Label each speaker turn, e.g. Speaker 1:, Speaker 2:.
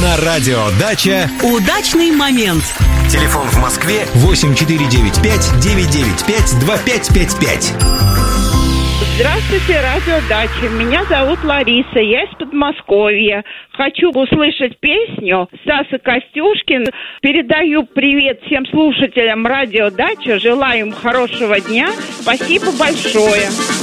Speaker 1: На радио «Дача»
Speaker 2: удачный момент.
Speaker 1: Телефон в Москве 8495-995-2555.
Speaker 3: Здравствуйте, радио «Дача». Меня зовут Лариса, я из Подмосковья. Хочу услышать песню Стаса Костюшкин. Передаю привет всем слушателям радио «Дача». Желаю им хорошего дня. Спасибо большое.